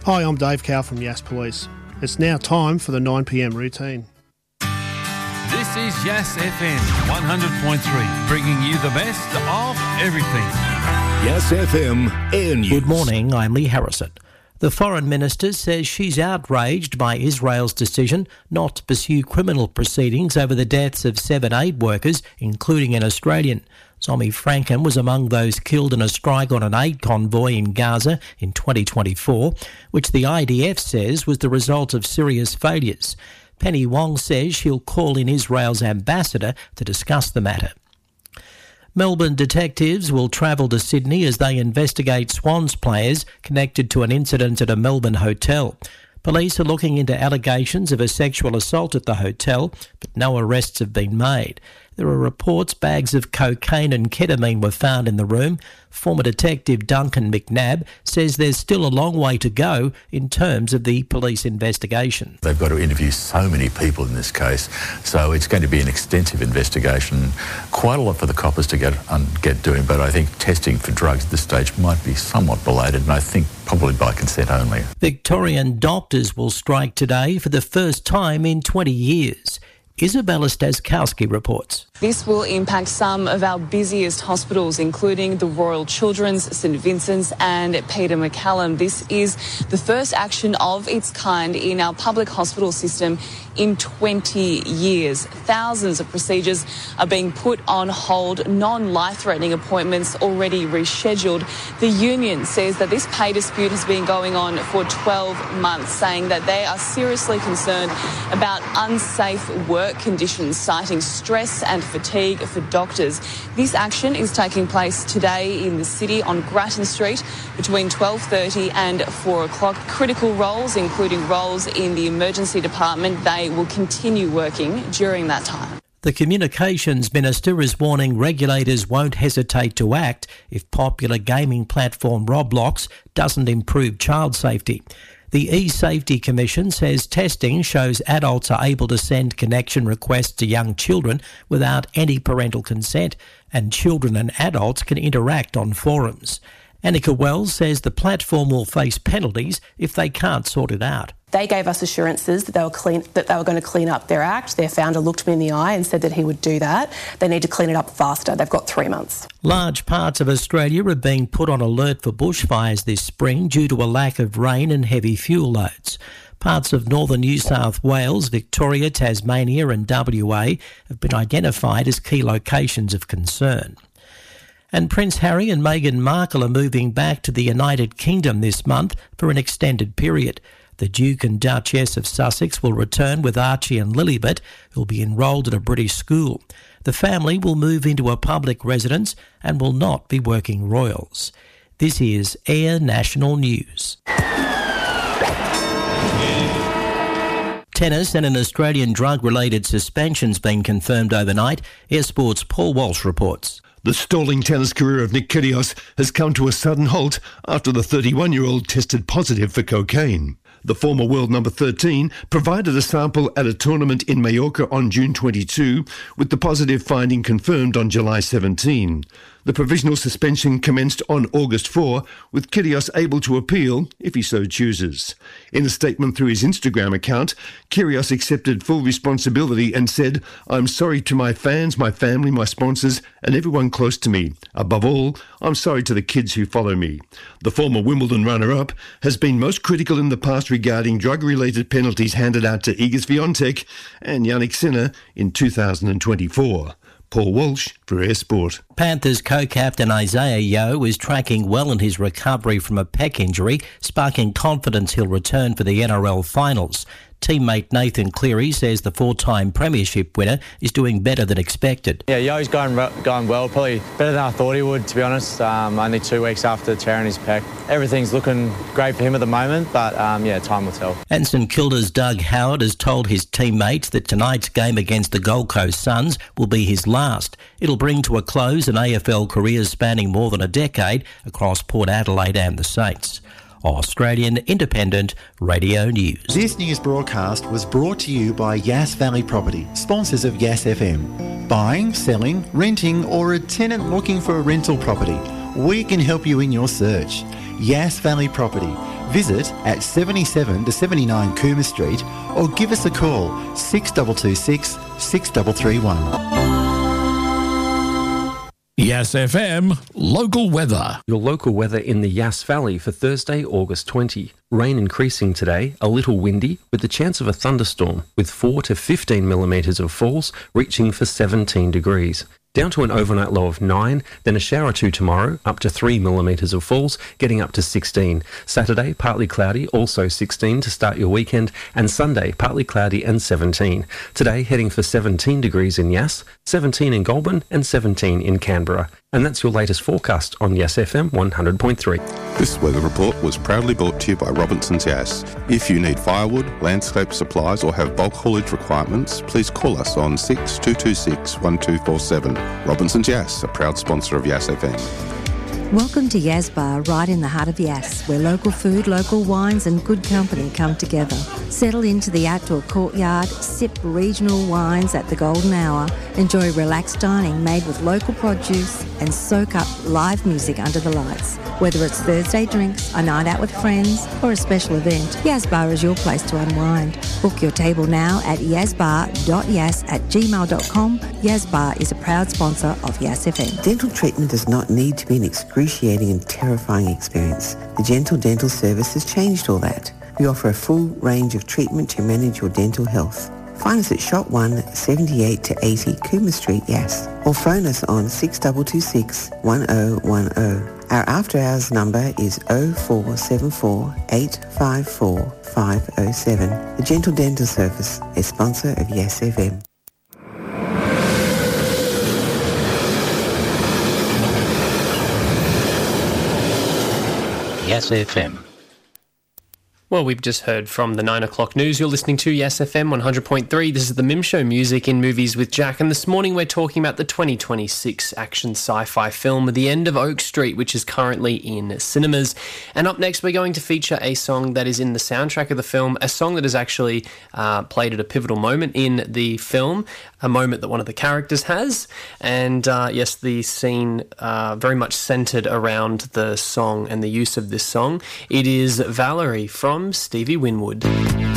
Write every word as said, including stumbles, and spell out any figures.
Hi, I'm Dave Cow from Yass Police. It's now time for the nine p m routine. This is Yass F M one hundred point three, bringing you the best of everything. Yass F M Air News. Good morning, I'm Lee Harrison. The Foreign Minister says she's outraged by Israel's decision not to pursue criminal proceedings over the deaths of seven aid workers, including an Australian. Tommy Franken was among those killed in a strike on an aid convoy in Gaza in twenty twenty-four, which the I D F says was the result of serious failures. Penny Wong says she'll call in Israel's ambassador to discuss the matter. Melbourne detectives will travel to Sydney as they investigate Swans players connected to an incident at a Melbourne hotel. Police are looking into allegations of a sexual assault at the hotel, but no arrests have been made. There are reports bags of cocaine and ketamine were found in the room. Former Detective Duncan McNabb says there's still a long way to go in terms of the police investigation. They've got to interview so many people in this case, so it's going to be an extensive investigation. Quite a lot for the coppers to get um, get doing, but I think testing for drugs at this stage might be somewhat belated, and I think probably by consent only. Victorian doctors will strike today for the first time in twenty years. Isabella Staskowski reports. This will impact some of our busiest hospitals, including the Royal Children's, St Vincent's and Peter MacCallum. This is the first action of its kind in our public hospital system in twenty years. Thousands of procedures are being put on hold, non-life-threatening appointments already rescheduled. The union says that this pay dispute has been going on for twelve months, saying that they are seriously concerned about unsafe work conditions, citing stress and fatigue for doctors. This action is taking place today in the city on Grattan Street between twelve thirty and four o'clock. Critical roles, including roles in the emergency department, they will continue working during that time. The Communications Minister is warning regulators won't hesitate to act if popular gaming platform Roblox doesn't improve child safety. The E-Safety Commission says testing shows adults are able to send connection requests to young children without any parental consent, and children and adults can interact on forums. Annika Wells says the platform will face penalties if they can't sort it out. They gave us assurances that they were clean, that they were going to clean up their act. Their founder looked me in the eye and said that he would do that. They need to clean it up faster. They've got three months. Large parts of Australia are being put on alert for bushfires this spring due to a lack of rain and heavy fuel loads. Parts of northern New South Wales, Victoria, Tasmania and W A have been identified as key locations of concern. And Prince Harry and Meghan Markle are moving back to the United Kingdom this month for an extended period. The Duke and Duchess of Sussex will return with Archie and Lilibet, who'll be enrolled at a British school. The family will move into a public residence and will not be working royals. This is Air National News. Tennis and an Australian drug-related suspension's been confirmed overnight. Air Sport's Paul Walsh reports. The stalling tennis career of Nick Kyrgios has come to a sudden halt after the thirty-one-year-old tested positive for cocaine. The former world number thirteen provided a sample at a tournament in Mallorca on June twenty-second, with the positive finding confirmed on July seventeenth. The provisional suspension commenced on August fourth, with Kyrgios able to appeal if he so chooses. In a statement through his Instagram account, Kyrgios accepted full responsibility and said, "I'm sorry to my fans, my family, my sponsors, and everyone close to me. Above all, I'm sorry to the kids who follow me." The former Wimbledon runner-up has been most critical in the past regarding drug-related penalties handed out to Iga Swiatek and Jannik Sinner in two thousand twenty-four. Paul Walsh for Air Sport. Panthers co-captain Isaiah Yeo is tracking well in his recovery from a pec injury, sparking confidence he'll return for the N R L finals. Teammate Nathan Cleary says the four-time premiership winner is doing better than expected. Yeah, Yo's going, going well, probably better than I thought he would, to be honest. Um, only two weeks after tearing his pec. Everything's looking great for him at the moment, but um, yeah, time will tell. And St Kilda's Doug Howard has told his teammates that tonight's game against the Gold Coast Suns will be his last. It'll bring to a close an A F L career spanning more than a decade across Port Adelaide and the Saints. Australian Independent Radio News. This news broadcast was brought to you by Yass Valley Property, sponsors of Yass F M. Buying, selling, renting, or a tenant looking for a rental property, we can help you in your search. Yass Valley Property. Visit at seventy-seven to seventy-nine Cooma Street or give us a call six two two six, six three three one. Yass F M, local weather. Your local weather in the Yass Valley for Thursday, August twentieth. Rain increasing today, a little windy, with the chance of a thunderstorm, with four to fifteen millimetres of falls, reaching for seventeen degrees. Down to an overnight low of nine, then a shower or two tomorrow, up to three millimetres of falls, getting up to sixteen. Saturday, partly cloudy, also sixteen to start your weekend, and Sunday, partly cloudy and seventeen. Today, heading for seventeen degrees in Yass, seventeen in Goulburn, and seventeen in Canberra. And that's your latest forecast on Yass F M one hundred point three. This weather report was proudly brought to you by Robinson's Yass. If you need firewood, landscape supplies or have bulk haulage requirements, please call us on six two two six, one two four seven. Robinson's Yass, a proud sponsor of Yass F M. Welcome to Yass Bar, right in the heart of Yass, where local food, local wines and good company come together. Settle into the outdoor courtyard, sip regional wines at the golden hour, enjoy relaxed dining made with local produce and soak up live music under the lights. Whether it's Thursday drinks, a night out with friends or a special event, Yass Bar is your place to unwind. Book your table now at yassbar dot yass at gmail dot com. Yass Bar is a proud sponsor of Yass F M. Dental treatment does not need to be an excruciating and terrifying experience. The Gentle Dental Service has changed all that. We offer a full range of treatment to manage your dental health. Find us at Shop one, seventy-eight to eighty Cooma Street, Yass, or phone us on six two two six, one oh one oh. Our after-hours number is oh four seven four, eight five four, five oh seven. The Gentle Dental Service, a sponsor of Yass F M. Yass F M. Well, we've just heard from the nine o'clock news. You're listening to Yass F M one hundred point three. This is the Mim Show, music in movies with Jack. And this morning we're talking about the twenty twenty-six action sci-fi film The End of Oak Street, which is currently in cinemas. And up next we're going to feature a song that is in the soundtrack of the film, a song that is actually uh, played at a pivotal moment in the film, a moment that one of the characters has. And uh, yes, the scene uh, very much centred around the song and the use of this song. It is Valerie from Stevie Winwood.